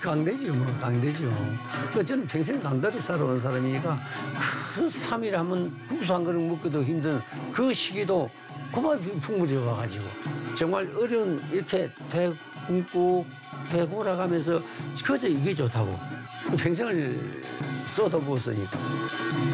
강대죠, 뭐, 강대죠. 그 저는 평생 강다리 살아온 사람이니까 그 3일 하면 국수 한 그릇 먹기도 힘든 그 시기도 그만 풍물이 와가지고 정말 어려운 이렇게 배 굶고 배 골아가면서 그저 이게 좋다고 평생을 쏟아부었으니까.